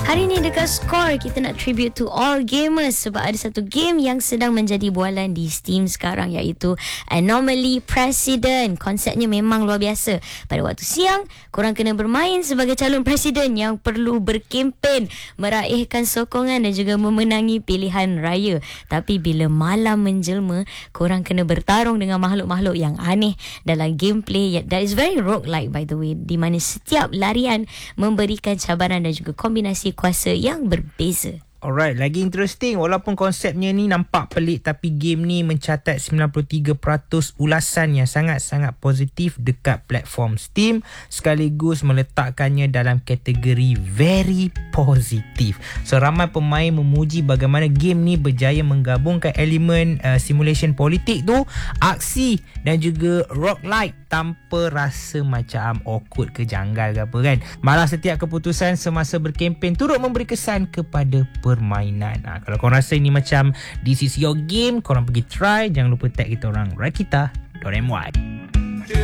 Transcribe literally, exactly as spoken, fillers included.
Hari ni dekat Score kita nak tribute to all gamers sebab ada satu game yang sedang menjadi bualan di Steam sekarang, iaitu Anomaly President. Konsepnya memang luar biasa. Pada waktu siang, korang kena bermain sebagai calon presiden yang perlu berkempen, meraihkan sokongan dan juga memenangi pilihan raya. Tapi bila malam menjelma, korang kena bertarung dengan makhluk-makhluk yang aneh dalam gameplay that is very roguelike by the way, di mana setiap larian memberikan cabaran dan juga kombinasi kuasa yang berbeza. Alright, lagi interesting. Walaupun konsepnya ni nampak pelik, tapi game ni mencatat sembilan puluh tiga peratus ulasan yang sangat-sangat positif dekat platform Steam, sekaligus meletakkannya dalam kategori very positif. So, ramai pemain memuji bagaimana game ni berjaya menggabungkan elemen uh, simulation politik tu, aksi dan juga roguelike tanpa rasa macam awkward ke janggal ke apa kan. Malah setiap keputusan semasa berkempen turut memberi kesan kepada permainan. Ha, kalau korang rasa ini macam this is your game, korang pergi try. Jangan lupa tag kita orang Rakita dot my.